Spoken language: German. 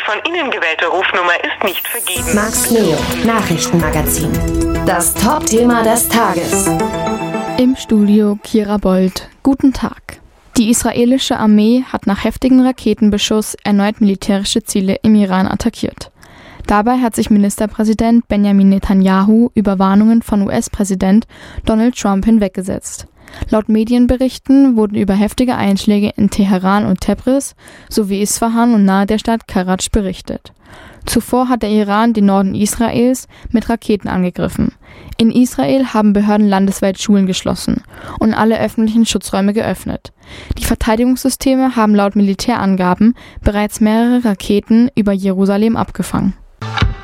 von Ihnen gewählte Rufnummer ist nicht vergeben. Max Neo, Nachrichtenmagazin. Das Top-Thema des Tages. Im Studio Kira Bold. Guten Tag. Die israelische Armee hat nach heftigem Raketenbeschuss erneut militärische Ziele im Iran attackiert. Dabei hat sich Ministerpräsident Benjamin Netanyahu über Warnungen von US-Präsident Donald Trump hinweggesetzt. Laut Medienberichten wurden über heftige Einschläge in Teheran und Tabriz sowie Isfahan und nahe der Stadt Karaj berichtet. Zuvor hat der Iran den Norden Israels mit Raketen angegriffen. In Israel haben Behörden landesweit Schulen geschlossen und alle öffentlichen Schutzräume geöffnet. Die Verteidigungssysteme haben laut Militärangaben bereits mehrere Raketen über Jerusalem abgefangen.